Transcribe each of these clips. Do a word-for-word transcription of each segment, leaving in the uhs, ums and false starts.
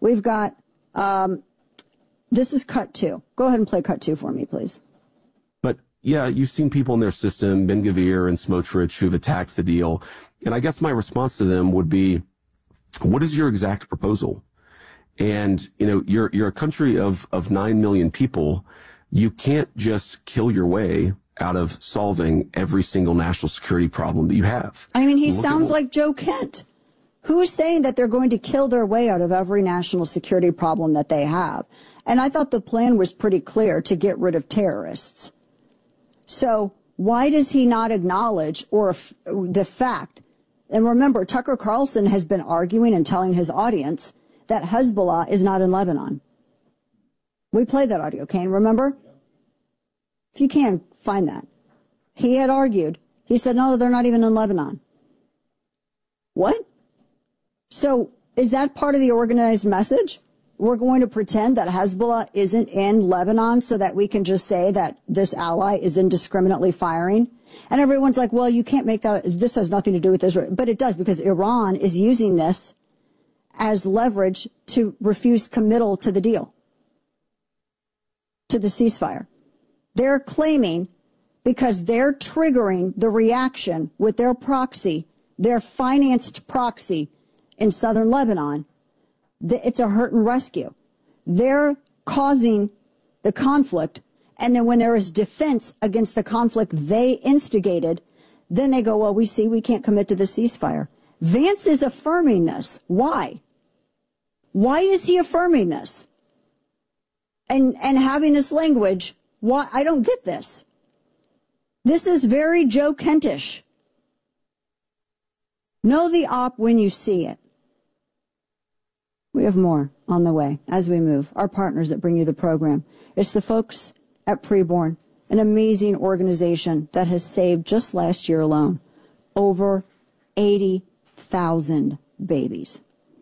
We've got, um, this is cut two. Go ahead and play cut two for me, please. But yeah, you've seen people in their system, Ben-Gvir and Smotrich, who've attacked the deal. And I guess my response to them would be, what is your exact proposal? And, you know, you're, you're a country of, of nine million people. You can't just kill your way out of solving every single national security problem that you have. I mean, he Look sounds what, like Joe Kent. Who is saying that they're going to kill their way out of every national security problem that they have? And I thought the plan was pretty clear to get rid of terrorists. So why does he not acknowledge or f- the fact? And remember, Tucker Carlson has been arguing and telling his audience that Hezbollah is not in Lebanon. We played that audio, Kane, remember? If you can, find that. He had argued. He said, no, they're not even in Lebanon. What? So is that part of the organized message? We're going to pretend that Hezbollah isn't in Lebanon so that we can just say that this ally is indiscriminately firing. And everyone's like, well, you can't make that. This has nothing to do with Israel. But it does, because Iran is using this as leverage to refuse committal to the deal, to the ceasefire. They're claiming, because they're triggering the reaction with their proxy, their financed proxy in southern Lebanon, it's a hurt and rescue. They're causing the conflict, and then when there is defense against the conflict they instigated, then they go, well, we see we can't commit to the ceasefire. Vance is affirming this. Why? Why is he affirming this? And and having this language, why? I don't get this. This is very Joe Kentish. Know the op when you see it. We have more on the way as we move. Our partners that bring you the program. It's the folks at Preborn, an amazing organization that has saved, just last year alone, over eighty thousand babies.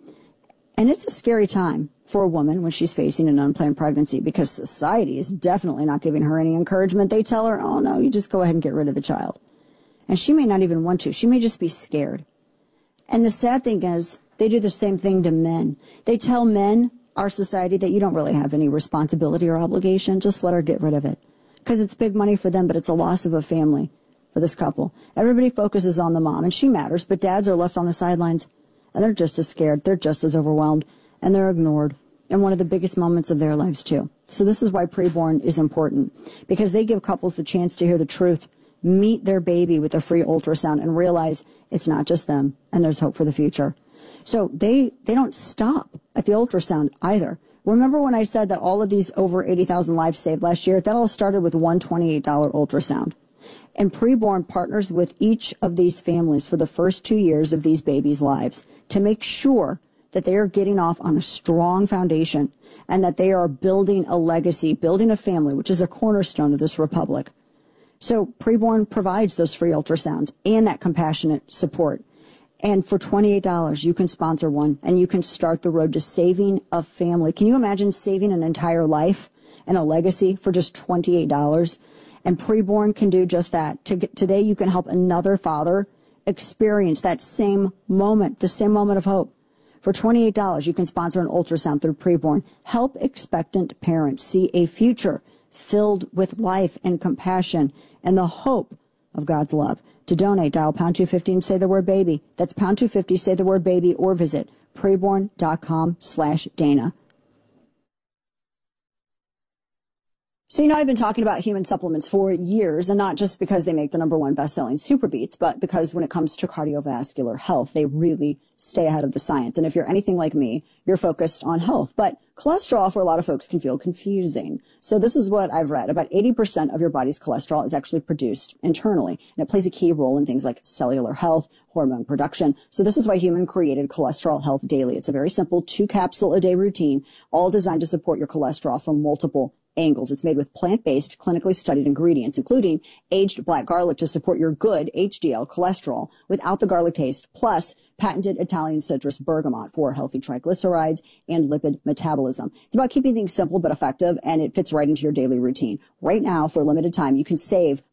And it's a scary time for a woman when she's facing an unplanned pregnancy, because society is definitely not giving her any encouragement. They tell her, oh, no, you just go ahead and get rid of the child. And she may not even want to. She may just be scared. And the sad thing is, they do the same thing to men. They tell men, our society, that you don't really have any responsibility or obligation. Just let her get rid of it. Because it's big money for them, but it's a loss of a family for this couple. Everybody focuses on the mom, and she matters, but dads are left on the sidelines, and they're just as scared. They're just as overwhelmed, and they're ignored in one of the biggest moments of their lives, too. So this is why Preborn is important, because they give couples the chance to hear the truth, meet their baby with a free ultrasound, and realize it's not just them, and there's hope for the future. So they, they don't stop at the ultrasound either. Remember when I said that all of these over eighty thousand lives saved last year? That all started with one twenty-eight dollars ultrasound. And Preborn partners with each of these families for the first two years of these babies' lives to make sure that they are getting off on a strong foundation and that they are building a legacy, building a family, which is a cornerstone of this republic. So Preborn provides those free ultrasounds and that compassionate support. And for twenty-eight dollars, you can sponsor one, and you can start the road to saving a family. Can you imagine saving an entire life and a legacy for just twenty-eight dollars? And Preborn can do just that. Today, you can help another father experience that same moment, the same moment of hope. For twenty-eight dollars, you can sponsor an ultrasound through Preborn. Help expectant parents see a future filled with life and compassion and the hope of God's love. To donate, dial pound two fifty and say the word baby. That's pound two fifty, say the word baby, or visit preborn.com slash Dana. So, you know, I've been talking about human supplements for years, and not just because they make the number one best-selling Super Beats, but because when it comes to cardiovascular health, they really stay ahead of the science. And if you're anything like me, you're focused on health. But cholesterol, for a lot of folks, can feel confusing. So this is what I've read. About eighty percent of your body's cholesterol is actually produced internally, and it plays a key role in things like cellular health, hormone production. So this is why Human created Cholesterol Health Daily. It's a very simple two-capsule-a-day routine, all designed to support your cholesterol from multiple angles. It's made with plant-based, clinically studied ingredients, including aged black garlic to support your good H D L cholesterol without the garlic taste, plus patented Italian citrus bergamot for healthy triglycerides and lipid metabolism. It's about keeping things simple but effective, and it fits right into your daily routine. Right now, for a limited time, you can save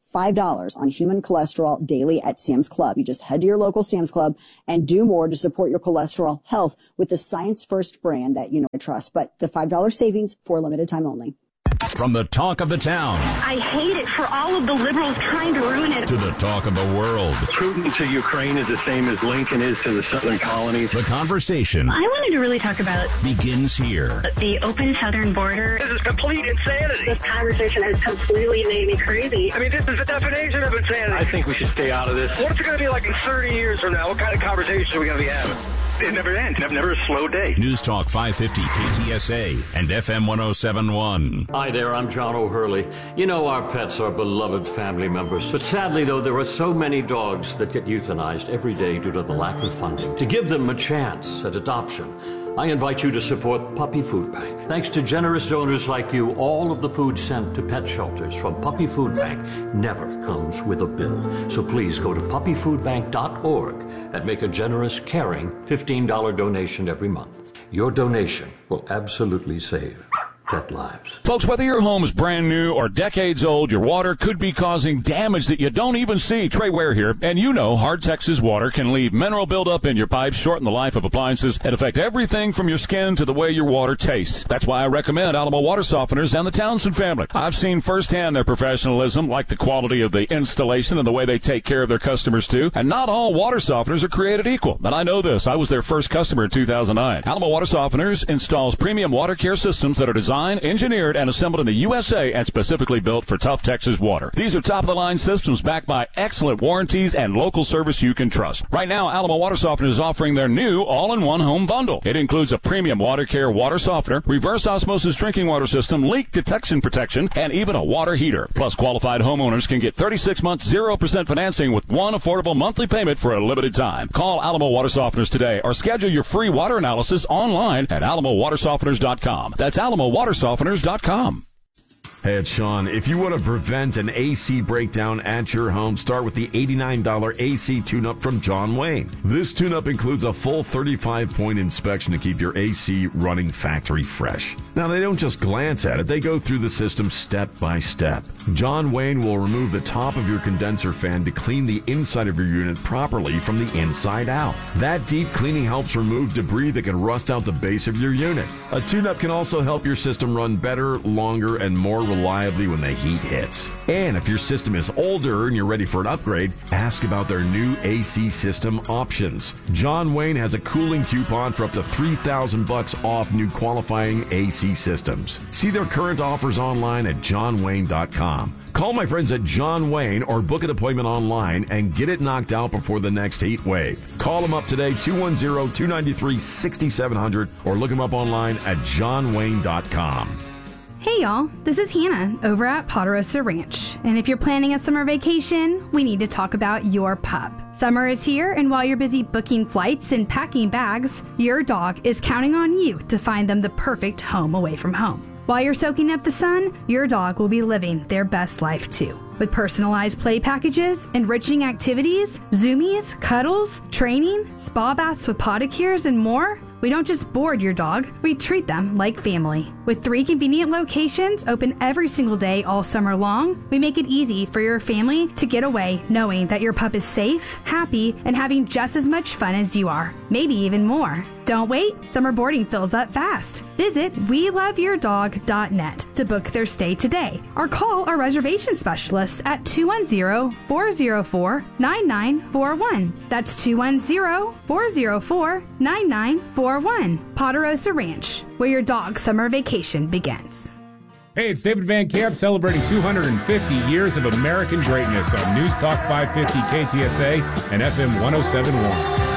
five dollars on human cholesterol daily at Sam's Club. You just head to your local Sam's Club and do more to support your cholesterol health with the Science First brand that you know and trust. But the five dollars savings for a limited time only. From the talk of the town. I hate it for all of the liberals trying to ruin it. To the talk of the world. Putin to Ukraine is the same as Lincoln is to the southern colonies. The conversation. I wanted to really talk about begins here. The open southern border. This is complete insanity. This conversation has completely made me crazy. I mean, this is the definition of insanity. I think we should stay out of this. What's it going to be like in thirty years from now? What kind of conversation are we going to be having? It never ends. Never, never a slow day. News Talk five fifty K T S A and F M one oh seven point one. Hi there, I'm John O'Hurley. You know our pets are beloved family members. But sadly, though, there are so many dogs that get euthanized every day due to the lack of funding. To give them a chance at adoption, I invite you to support Puppy Food Bank. Thanks to generous donors like you, all of the food sent to pet shelters from Puppy Food Bank never comes with a bill. So please go to puppy food bank dot org and make a generous, caring fifteen dollars donation every month. Your donation will absolutely save pet lives. Folks, whether your home is brand new or decades old, your water could be causing damage that you don't even see. Trey Ware here, and you know hard Texas water can leave mineral buildup in your pipes, shorten the life of appliances, and affect everything from your skin to the way your water tastes. That's why I recommend Alamo Water Softeners and the Townsend family. I've seen firsthand their professionalism, like the quality of the installation and the way they take care of their customers too. And not all water softeners are created equal. But I know this. I was their first customer in two thousand nine. Alamo Water Softeners installs premium water care systems that are designed, engineered, and assembled in the U S A and specifically built for tough Texas water. These are top-of-the-line systems backed by excellent warranties and local service you can trust. Right now, Alamo Water Softener is offering their new all-in-one home bundle. It includes a premium water care water softener, reverse osmosis drinking water system, leak detection protection, and even a water heater. Plus, qualified homeowners can get thirty-six months, zero percent financing with one affordable monthly payment for a limited time. Call Alamo Water Softeners today or schedule your free water analysis online at alamo water softeners dot com. That's alamo water softeners dot com. Hey, it's Sean. If you want to prevent an A C breakdown at your home, start with the eighty-nine dollars A C tune-up from John Wayne. This tune-up includes a full thirty-five point inspection to keep your A C running factory fresh. Now, they don't just glance at it. They go through the system step by step. John Wayne will remove the top of your condenser fan to clean the inside of your unit properly from the inside out. That deep cleaning helps remove debris that can rust out the base of your unit. A tune-up can also help your system run better, longer, and more reliably when the heat hits. And if your system is older and you're ready for an upgrade, ask about their new A C system options. John Wayne has a cooling coupon for up to three thousand bucks off new qualifying A C systems. See their current offers online at john wayne dot com. Call my friends at John Wayne or book an appointment online and get it knocked out before the next heat wave. Call them up today, two one zero, two nine three, six seven zero zero, or look them up online at john wayne dot com. Hey y'all, this is Hannah over at Ponderosa Ranch. And if you're planning a summer vacation, we need to talk about your pup. Summer is here, and while you're busy booking flights and packing bags, your dog is counting on you to find them the perfect home away from home. While you're soaking up the sun, your dog will be living their best life too. With personalized play packages, enriching activities, zoomies, cuddles, training, spa baths with podicures, and more, we don't just board your dog, we treat them like family. With three convenient locations open every single day all summer long, we make it easy for your family to get away knowing that your pup is safe, happy, and having just as much fun as you are, maybe even more. Don't wait, summer boarding fills up fast. Visit we love your dog dot net to book their stay today, or call our reservation specialists at two one zero, four zero four, nine nine four one. That's two one zero, four zero four, nine nine four one. Ponderosa Ranch, where your dog's summer vacation begins. Hey, it's David Van Camp celebrating two hundred fifty years of American greatness on News Talk five fifty K T S A and F M one oh seven point one.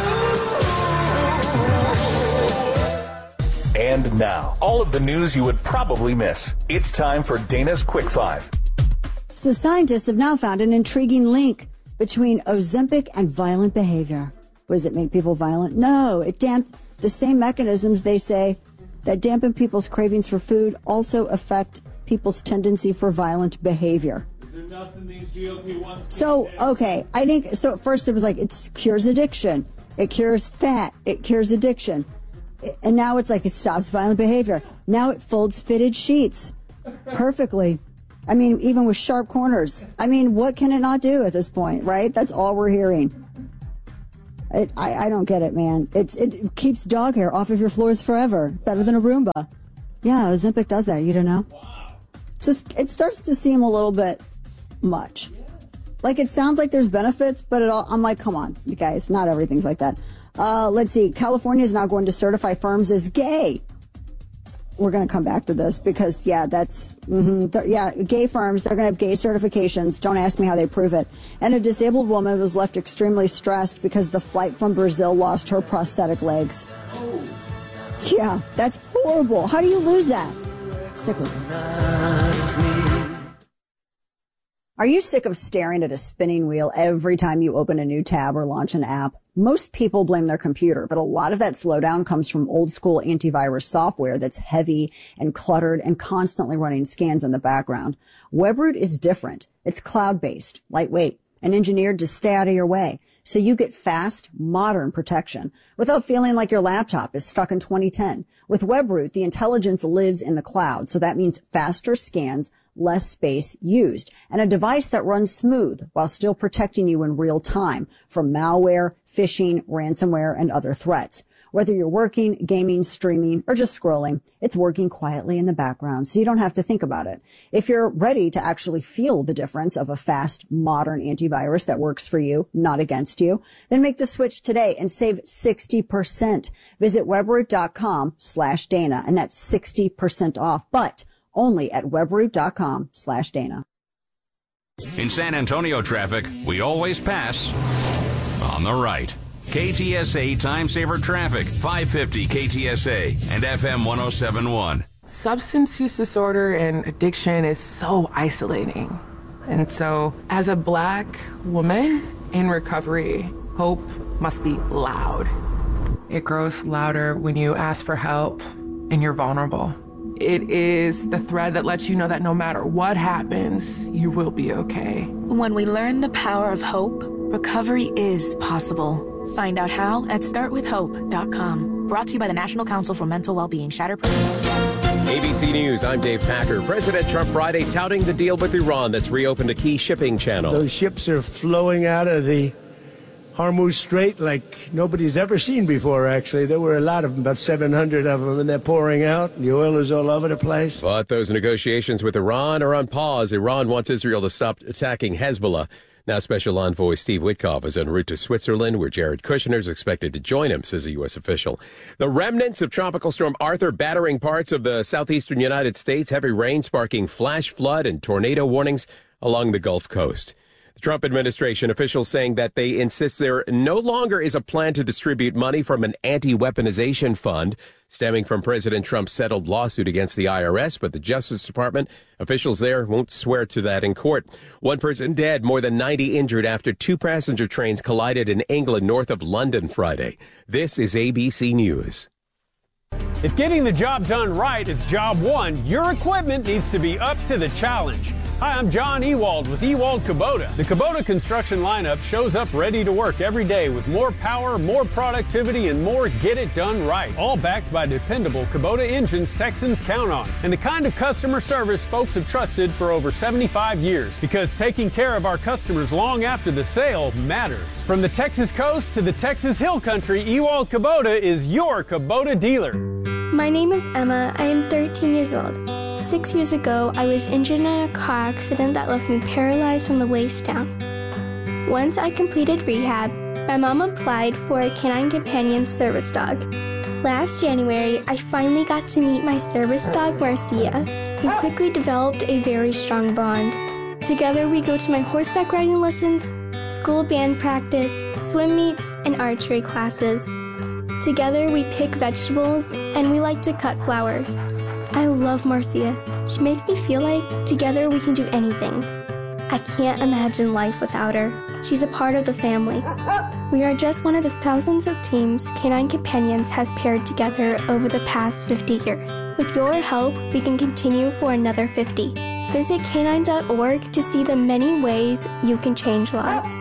And now, all of the news you would probably miss. It's time for Dana's Quick Five. So scientists have now found an intriguing link between Ozempic and violent behavior. What does it make people violent? No, it damp the same mechanisms they say that dampen people's cravings for food also affect people's tendency for violent behavior. Is there nothing these G L P ones So, okay, I think, so at first it was like, it cures addiction. It cures fat. It cures addiction. And now it's like it stops violent behavior. Now it folds fitted sheets perfectly. I mean, even with sharp corners. I mean, what can it not do at this point, right? That's all we're hearing. It, I, I don't get it, man. It's It keeps dog hair off of your floors forever. Better than a Roomba. Yeah, Ozempic does that. You don't know? It's just, it starts to seem a little bit much. Like, it sounds like there's benefits, but it all, I'm like, come on, you guys, not everything's like that. Uh, let's see. California is now going to certify firms as gay. We're going to come back to this because, yeah, that's, mm-hmm, th- yeah, gay firms, they're going to have gay certifications. Don't ask me how they prove it. And a disabled woman was left extremely stressed because the flight from Brazil lost her prosthetic legs. Yeah, that's horrible. How do you lose that? Sick with this. Are you sick of staring at a spinning wheel every time you open a new tab or launch an app? Most people blame their computer, but a lot of that slowdown comes from old school antivirus software that's heavy and cluttered and constantly running scans in the background. Webroot is different. It's cloud-based, lightweight, and engineered to stay out of your way. So you get fast, modern protection without feeling like your laptop is stuck in twenty ten. With Webroot, the intelligence lives in the cloud, so that means faster scans, less space used, and a device that runs smooth while still protecting you in real time from malware, phishing, ransomware, and other threats. Whether you're working, gaming, streaming, or just scrolling, it's working quietly in the background, so you don't have to think about it. If you're ready to actually feel the difference of a fast, modern antivirus that works for you, not against you, then make the switch today and save sixty percent. Visit webroot.com slash Dana, and that's sixty percent off, but only at webroot.com slash Dana. In San Antonio traffic, we always pass on the right. K T S A Time Saver Traffic, five fifty K T S A and F M one oh seven point one. Substance use disorder and addiction is so isolating. And so, as a black woman in recovery, hope must be loud. It grows louder when you ask for help and you're vulnerable. It is the thread that lets you know that no matter what happens, you will be okay. When we learn the power of hope, recovery is possible. Find out how at start with hope dot com. Brought to you by the National Council for Mental Wellbeing. Shatterproof. A B C News, I'm Dave Packer. President Trump Friday touting the deal with Iran that's reopened a key shipping channel. Those ships are flowing out of the Hormuz Strait like nobody's ever seen before, actually. There were a lot of them, about seven hundred of them, and they're pouring out. The oil is all over the place. But those negotiations with Iran are on pause. Iran wants Israel to stop attacking Hezbollah. Now Special Envoy Steve Witkoff is en route to Switzerland, where Jared Kushner is expected to join him, says a U S official. The remnants of Tropical Storm Arthur battering parts of the southeastern United States, heavy rain sparking flash flood and tornado warnings along the Gulf Coast. The Trump administration officials saying that they insist there no longer is a plan to distribute money from an anti-weaponization fund stemming from President Trump's settled lawsuit against the I R S, but the Justice Department officials there won't swear to that in court. One person dead, more than ninety injured after two passenger trains collided in England north of London Friday. This is A B C News. If getting the job done right is job one, your equipment needs to be up to the challenge. Hi, I'm John Ewald with Ewald Kubota. The Kubota construction lineup shows up ready to work every day with more power, more productivity, and more get it done right. All backed by dependable Kubota engines Texans count on. And the kind of customer service folks have trusted for over seventy-five years. Because taking care of our customers long after the sale matters. From the Texas coast to the Texas Hill Country, Ewald Kubota is your Kubota dealer. My name is Emma. I am thirteen years old. Six years ago, I was injured in a car accident that left me paralyzed from the waist down. Once I completed rehab, my mom applied for a Canine Companion service dog. Last January, I finally got to meet my service dog, Marcia. We quickly developed a very strong bond. Together, we go to my horseback riding lessons, school band practice, swim meets, and archery classes. Together, we pick vegetables, and we like to cut flowers. I love Marcia. She makes me feel like together we can do anything. I can't imagine life without her. She's a part of the family. We are just one of the thousands of teams Canine Companions has paired together over the past fifty years. With your help, we can continue for another fifty. Visit canine dot org to see the many ways you can change lives.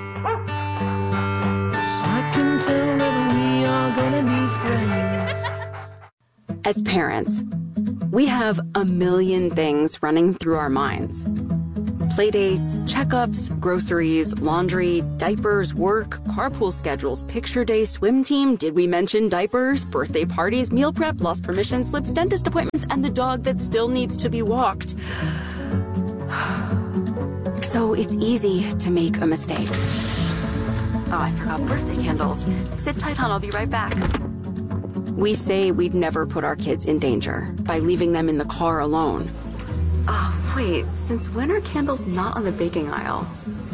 I can tell that we are gonna be friends. As parents, we have a million things running through our minds. Playdates, checkups, groceries, laundry, diapers, work, carpool schedules, picture day, swim team, did we mention diapers, birthday parties, meal prep, lost permission slips, dentist appointments, and the dog that still needs to be walked. So it's easy to make a mistake. Oh, I forgot birthday candles. Sit tight, hon, I'll be right back. We say we'd never put our kids in danger by leaving them in the car alone. Oh, wait, since when are candles not on the baking aisle?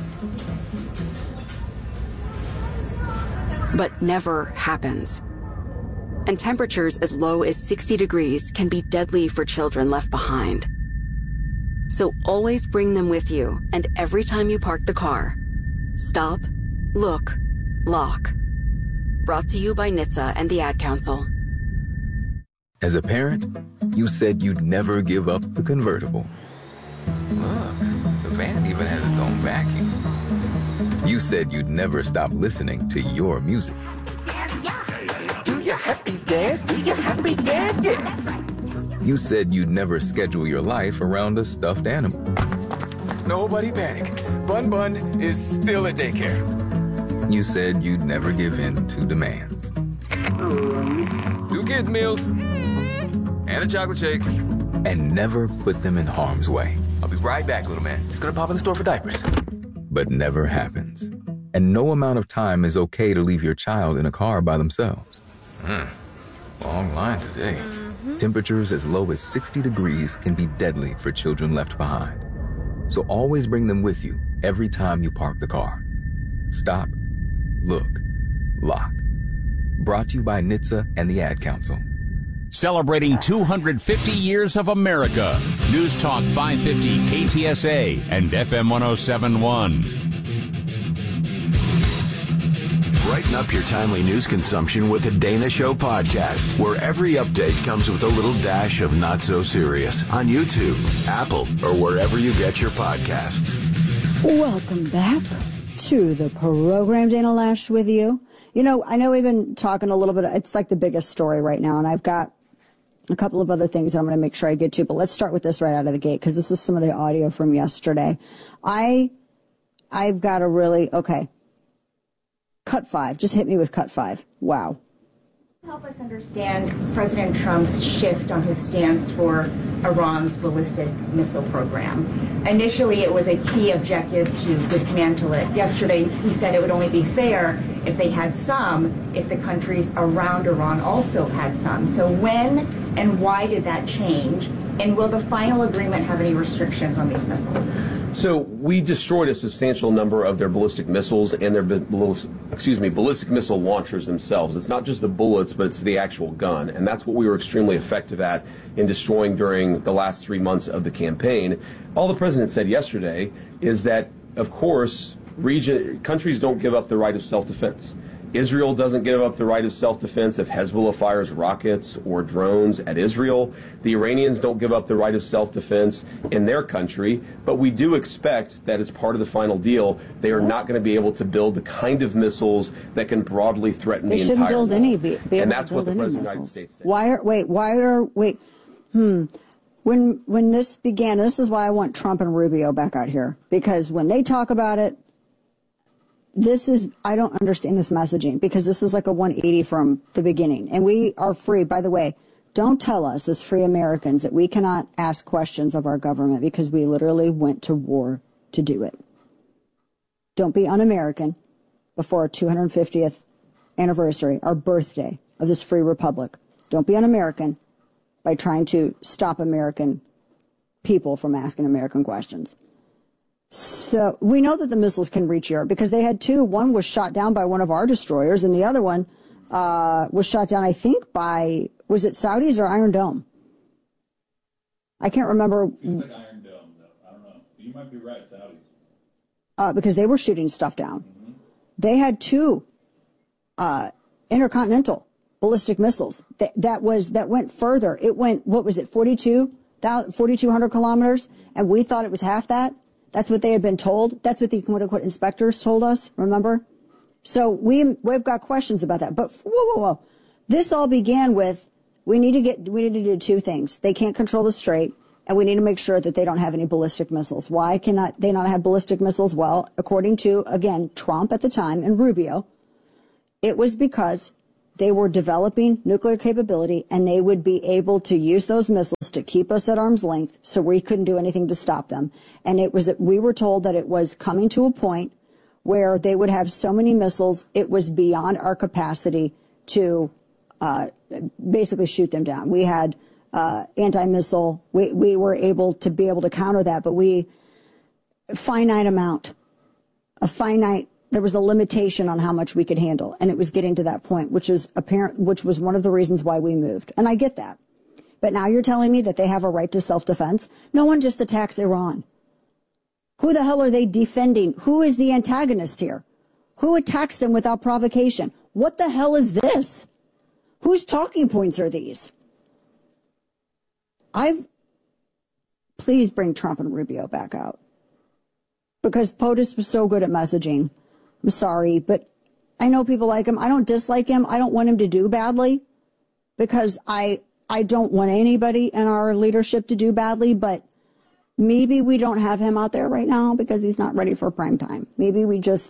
But never happens. And temperatures as low as sixty degrees can be deadly for children left behind. So always bring them with you, and every time you park the car, stop, look, lock. Brought to you by N H T S A and the Ad Council. As a parent, you said you'd never give up the convertible. Look, the van even has its own vacuum. You said you'd never stop listening to your music. Do your happy dance, do your happy dance, yeah. That's right. You said you'd never schedule your life around a stuffed animal. Nobody panic. Bun Bun is still at daycare. You said you'd never give in to demands. Two kids' meals and a chocolate shake. And never put them in harm's way. I'll be right back, little man. Just gonna pop in the store for diapers. But never happens. And no amount of time is okay to leave your child in a car by themselves. Hmm. Long line today. Mm-hmm. Temperatures as low as sixty degrees can be deadly for children left behind. So always bring them with you every time you park the car. Stop, look, lock. Brought to you by N H T S A and the Ad Council. Celebrating two hundred fifty years of America. News Talk five fifty K T S A and F M one oh seven point one. Brighten up your timely news consumption with the Dana Show podcast, where every update comes with a little dash of not so serious on YouTube, Apple, or wherever you get your podcasts. Welcome back to the program. Dana Loesch with you. You know, I know we've been talking a little bit. It's like the biggest story right now, and I've got a couple of other things that I'm going to make sure I get to, but let's start with this right out of the gate, because this is some of the audio from yesterday. I, I've got a really, okay. Cut five. Just hit me with cut five. Wow. Help us understand President Trump's shift on his stance for Iran's ballistic missile program. Initially, it was a key objective to dismantle it. Yesterday, he said it would only be fair if they had some, if the countries around Iran also had some. So when and why did that change? And will the final agreement have any restrictions on these missiles? So we destroyed a substantial number of their ballistic missiles and their ballistic, excuse me, ballistic missile launchers themselves. It's not just the bullets, but it's the actual gun. And that's what we were extremely effective at in destroying during the last three months of the campaign. All the president said yesterday is that, of course, region, countries don't give up the right of self-defense. Israel doesn't give up the right of self-defense if Hezbollah fires rockets or drones at Israel. The Iranians don't give up the right of self-defense in their country. But we do expect that as part of the final deal, they are not going to be able to build the kind of missiles that can broadly threaten they the entire world. They shouldn't build any. Be, be and that's what the President of the United States said. Why are, wait, why are, wait, hmm. When, when this began, this is why I want Trump and Rubio back out here. Because when they talk about it, this is, I don't understand this messaging, because this is like a one eighty from the beginning. And we are free. By the way, don't tell us as free Americans that we cannot ask questions of our government, because we literally went to war to do it. Don't be un-American before our two hundred fiftieth anniversary, our birthday of this free republic. Don't be un-American by trying to stop American people from asking American questions. So we know that the missiles can reach Europe because they had two. One was shot down by one of our destroyers, and the other one uh, was shot down, I think, by, was it Saudis or Iron Dome? I can't remember. It was like Iron Dome, though. I don't know. You might be right, Saudis. Uh, because they were shooting stuff down. Mm-hmm. They had two uh, intercontinental ballistic missiles. That, that was that went further. It went, what was it, forty-two hundred kilometers, and we thought it was half that. That's what they had been told. That's what the quote-unquote inspectors told us, remember? So we, we've got questions about that. But whoa, whoa, whoa. This all began with, we need to get, we need to do two things. They can't control the strait, and we need to make sure that they don't have any ballistic missiles. Why cannot they not have ballistic missiles? Well, according to, again, Trump at the time and Rubio, it was because they were developing nuclear capability and they would be able to use those missiles to keep us at arm's length so we couldn't do anything to stop them. And it was, we were told that it was coming to a point where they would have so many missiles, it was beyond our capacity to uh, basically shoot them down. We had uh, anti-missile. We, we were able to be able to counter that, but we, finite amount, a finite, there was a limitation on how much we could handle. And it was getting to that point, which is apparent, which was one of the reasons why we moved. And I get that. But now you're telling me that they have a right to self-defense? No one just attacks Iran. Who the hell are they defending? Who is the antagonist here? Who attacks them without provocation? What the hell is this? Whose talking points are these? I've, please bring Trump and Rubio back out. Because POTUS was so good at messaging. I'm sorry, but I know people like him. I don't dislike him. I don't want him to do badly because I, I don't want anybody in our leadership to do badly, but maybe we don't have him out there right now because he's not ready for prime time. Maybe we just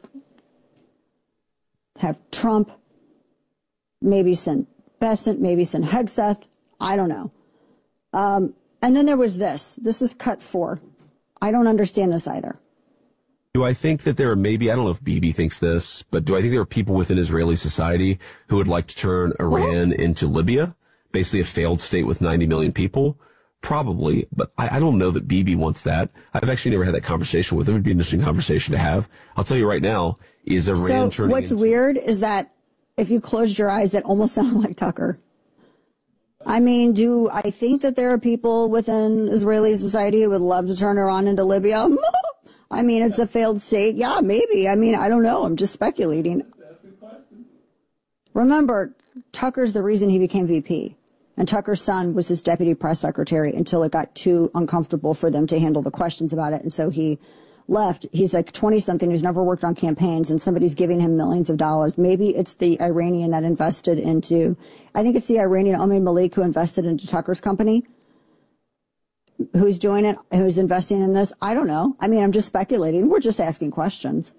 have Trump, maybe send Bessent, maybe send Hegseth. I don't know. Um, and then there was this. This is cut four. I don't understand this either. Do I think that there are maybe, I don't know if Bibi thinks this, but do I think there are people within Israeli society who would like to turn Iran into Libya, basically a failed state with ninety million people? Probably, but I, I don't know that Bibi wants that. I've actually never had that conversation with him. It'd be an interesting conversation to have. I'll tell you right now, is Iran so turning what's into... weird is that if you closed your eyes, that almost sounded like Tucker. I mean, do I think that there are people within Israeli society who would love to turn Iran into Libya? I mean, it's a failed state. Yeah, maybe. I mean, I don't know. I'm just speculating. Remember, Tucker's the reason he became V P. And Tucker's son was his deputy press secretary until it got too uncomfortable for them to handle the questions about it. And so he left. He's like twenty-something who's never worked on campaigns, and somebody's giving him millions of dollars. Maybe it's the Iranian that invested into, I think it's the Iranian Omaid Malik who invested into Tucker's company. Who's doing it? Who's investing in this? I don't know. I mean, I'm just speculating. We're just asking questions.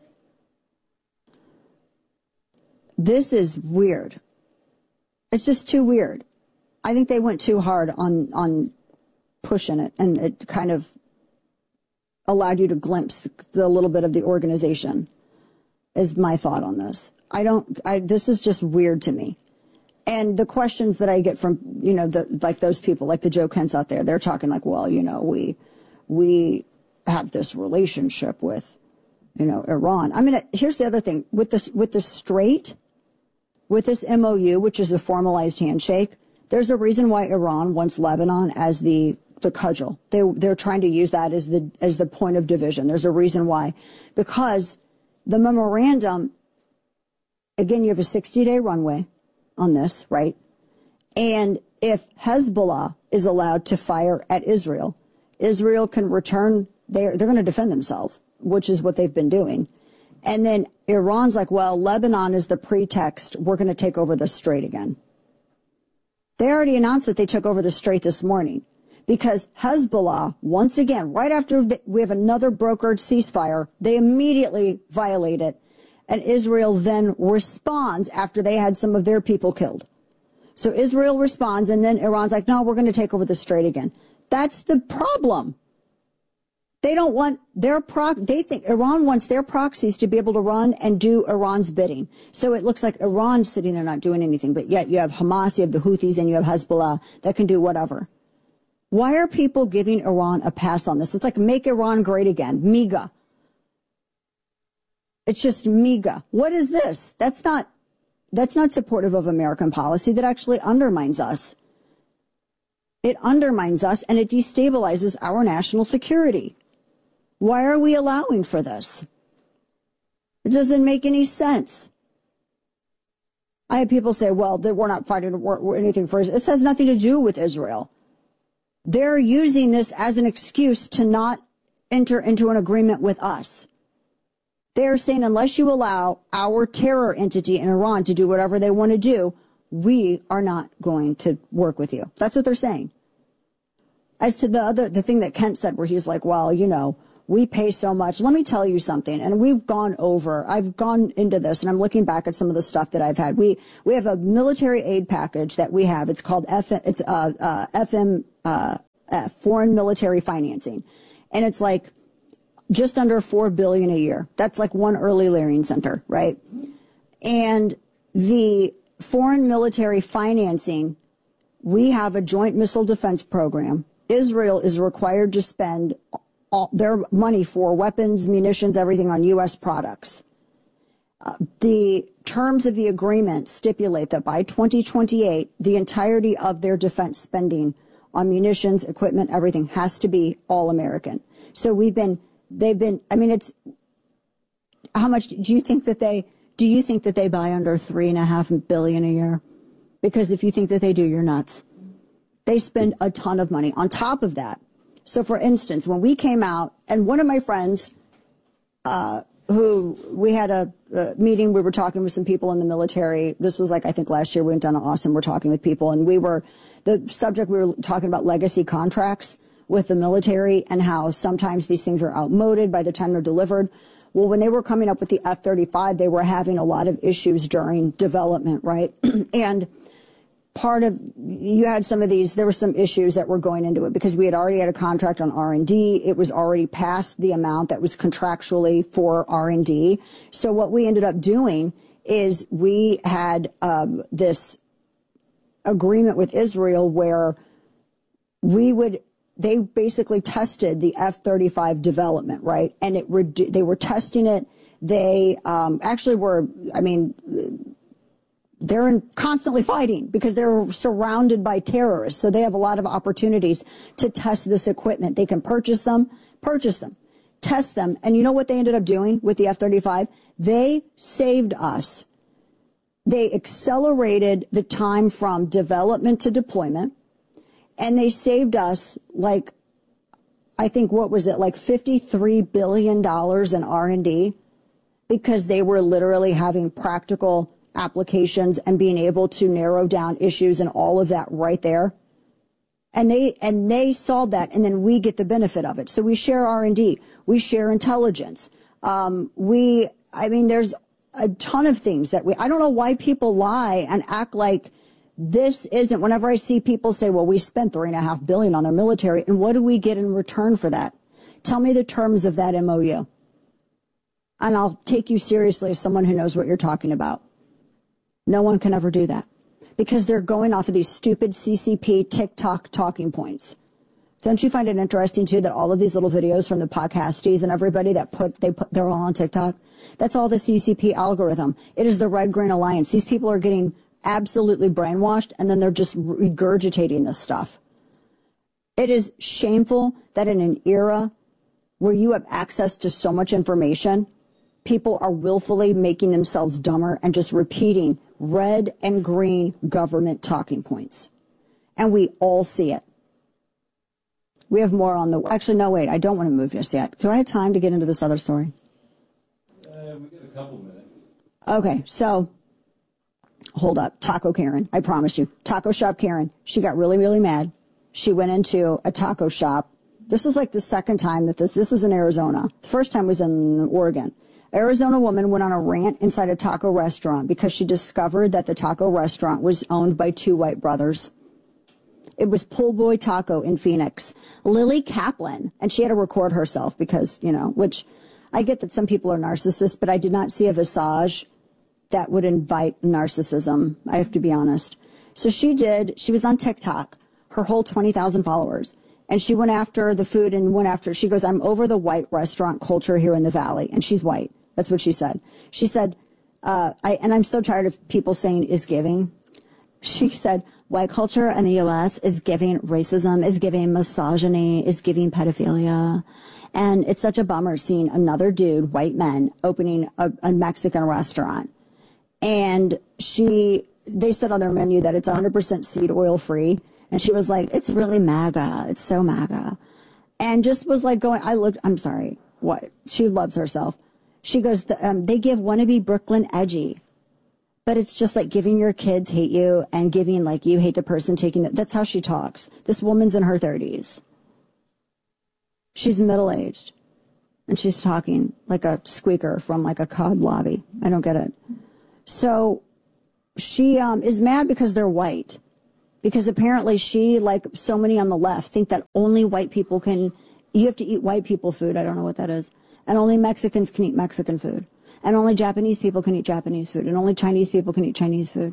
This is weird. It's just too weird. I think they went too hard on, on pushing it, and it kind of allowed you to glimpse the, the little bit of the organization, is my thought on this. I don't, I, this is just weird to me. And the questions that I get from, you know, the, like those people, like the Joe Kents out there, they're talking like, well, you know, we, we have this relationship with, you know, Iran. I mean, here's the other thing with this, with the Strait, with this M O U, which is a formalized handshake. There's a reason why Iran wants Lebanon as the, the cudgel. They, they're trying to use that as the, as the point of division. There's a reason why, because the memorandum, again, you have a sixty day runway on this, right? And if Hezbollah is allowed to fire at Israel, Israel can return, they're, they're going to defend themselves, which is what they've been doing. And then Iran's like, well, Lebanon is the pretext. We're going to take over the Strait again. They already announced that they took over the Strait this morning because Hezbollah, once again, right after we have another brokered ceasefire, they immediately violate it. And Israel then responds after they had some of their people killed. So Israel responds, and then Iran's like, no, we're going to take over the Strait again. That's the problem. They don't want their proc, they think Iran wants their proxies to be able to run and do Iran's bidding. So it looks like Iran's sitting there not doing anything, but yet you have Hamas, you have the Houthis, and you have Hezbollah that can do whatever. Why are people giving Iran a pass on this? It's like make Iran great again. MEGA. It's just MEGA. What is this? That's not, that's not supportive of American policy. That actually undermines us. It undermines us and it destabilizes our national security. Why are we allowing for this? It doesn't make any sense. I had people say, well, that we're not fighting anything for Israel. This has nothing to do with Israel. They're using this as an excuse to not enter into an agreement with us. They're saying unless you allow our terror entity in Iran to do whatever they want to do, we are not going to work with you. That's what they're saying. as to the other, the thing that Kent said where he's like, well, you know, we pay so much. Let me tell you something. And we've gone over, I've gone into this and I'm looking back at some of the stuff that I've had. We, we have a military aid package that we have. It's called F, it's, uh, uh, F M, uh, uh, Foreign Military Financing. And it's like just under four billion a year. That's like one early Learning Center, right? And the foreign military financing, we have a joint missile defense program. Israel is required to spend all their money for weapons, munitions, everything on U S products. Uh, the terms of the agreement stipulate that by twenty twenty-eight, the entirety of their defense spending on munitions, equipment, everything has to be all American. So we've been, they've been, I mean, it's, how much do you think that they, do you think that they buy under three and a half billion a year? Because if you think that they do, you're nuts. They spend a ton of money on top of that. So, for instance, when we came out, and one of my friends, uh, who we had a, a meeting, we were talking with some people in the military. This was like, I think last year we went down to Austin, we're talking with people, and we were, the subject, we were talking about legacy contracts with the military and how sometimes these things are outmoded by the time they're delivered. Well, when they were coming up with the F thirty-five, they were having a lot of issues during development, right? And part of, you had some of these, there were some issues that were going into it because we had already had a contract on R and D. It was already past the amount that was contractually for R and D. So what we ended up doing is we had um, this agreement with Israel where we would, they basically tested the F thirty-five development, right? And it redu- they were testing it. They um, actually were, I mean, they're in constantly fighting because they're surrounded by terrorists. So they have a lot of opportunities to test this equipment. They can purchase them, purchase them, test them. And you know what they ended up doing with the F thirty-five? They saved us. They accelerated the time from development to deployment. And they saved us, like, I think, what was it, like fifty-three billion dollars in R and D because they were literally having practical applications and being able to narrow down issues and all of that right there. And they and they solved that, and then we get the benefit of it. So we share R and D. We share intelligence. Um, we, I mean, there's a ton of things that we, I don't know why people lie and act like this isn't, whenever I see people say, well, we spent three and a half billion on their military, and what do we get in return for that? Tell me the terms of that M O U. And I'll take you seriously as someone who knows what you're talking about. No one can ever do that because they're going off of these stupid C C P TikTok talking points. Don't you find it interesting too that all of these little videos from the podcasties and everybody that put, they put, they're all on TikTok? That's all the C C P algorithm. It is the Red Green Alliance. These people are getting absolutely brainwashed, and then they're just regurgitating this stuff. It is shameful that in an era where you have access to so much information, people are willfully making themselves dumber and just repeating red and green government talking points. And we all see it. We have more on the, actually, no, wait, I don't want to move just yet. Do I have time to get into this other story? Uh, we got a couple minutes. Okay, so hold up. Taco Karen. I promise you. Taco shop Karen. She got really, really mad. She went into a taco shop. This is like the second time that this, this is in Arizona. The first time was in Oregon. Arizona woman went on a rant inside a taco restaurant because she discovered that the taco restaurant was owned by two white brothers. It was Pull Boy Taco in Phoenix. Lily Kaplan. And she had to record herself because, you know, which I get that some people are narcissists, but I did not see a visage that would invite narcissism. I have to be honest. So she did. She was on TikTok, her whole twenty thousand followers. And she went after the food and went after, she goes, I'm over the white restaurant culture here in the Valley. And she's white. That's what she said. She said, uh, I, and I'm so tired of people saying is giving. She said, white culture in the U S is giving racism, is giving misogyny, is giving pedophilia. And it's such a bummer seeing another dude, white men, opening a, a Mexican restaurant. And she, they said on their menu that it's one hundred percent seed oil free. And she was like, it's really MAGA. It's so MAGA. And just was like going, I looked, I'm sorry, what? She loves herself. She goes, um, they give wannabe Brooklyn edgy. But it's just like giving your kids hate you and giving like you hate the person taking it. That's how she talks. This woman's in her thirties. She's middle-aged, and she's talking like a squeaker from like a C O D lobby. I don't get it. So she um, is mad because they're white, because apparently she, like so many on the left, think that only white people can, you have to eat white people food. I don't know what that is. And only Mexicans can eat Mexican food. And only Japanese people can eat Japanese food. And only Chinese people can eat Chinese food.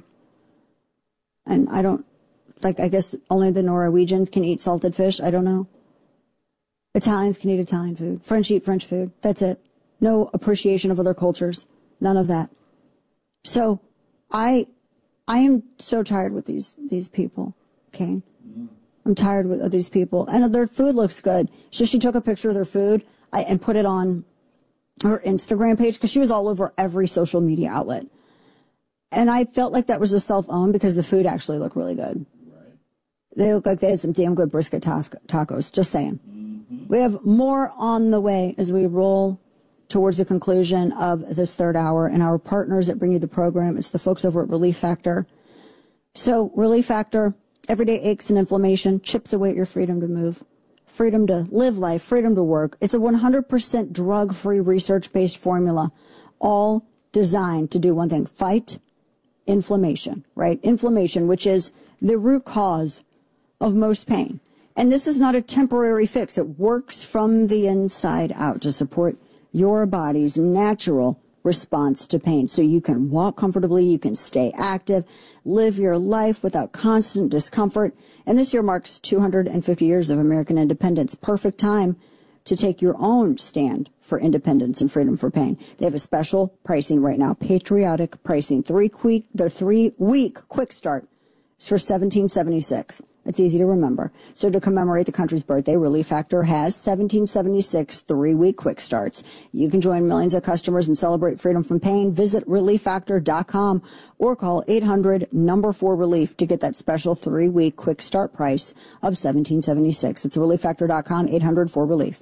And I don't, like, I guess only the Norwegians can eat salted fish. I don't know. Italians can eat Italian food. French eat French food. That's it. No appreciation of other cultures. None of that. So I, I am so tired with these, these people, Kane. I'm tired with, of these people. And their food looks good. So she took a picture of their food I, and put it on her Instagram page because she was all over every social media outlet. And I felt like that was a self-own because the food actually looked really good. Right. They look like they had some damn good brisket tacos. Just saying. Mm-hmm. We have more on the way as we roll towards the conclusion of this third hour, and our partners that bring you the program, it's the folks over at Relief Factor. So Relief Factor, everyday aches and inflammation, chips away at your freedom to move, freedom to live life, freedom to work. It's a one hundred percent drug-free, research-based formula, all designed to do one thing, fight inflammation, right? Inflammation, which is the root cause of most pain. And this is not a temporary fix. It works from the inside out to support your body's natural response to pain. So you can walk comfortably, you can stay active, live your life without constant discomfort. And this year marks two hundred fifty years of American independence. Perfect time to take your own stand for independence and freedom for pain. They have a special pricing right now, patriotic pricing. Three quick, the three week quick start is for seventeen seventy-six. It's easy to remember. So to commemorate the country's birthday, Relief Factor has seventeen seventy-six three-week quick starts. You can join millions of customers and celebrate freedom from pain. Visit relief factor dot com or call eight hundred number four relief to get that special three-week quick start price of seventeen seventy-six. It's relief factor dot com, eight hundred four relief.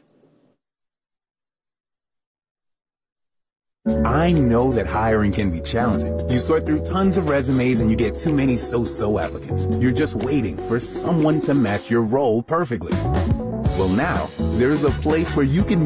I know that hiring can be challenging. You sort through tons of resumes and you get too many so-so applicants. You're just waiting for someone to match your role perfectly. Well, now, there's a place where you can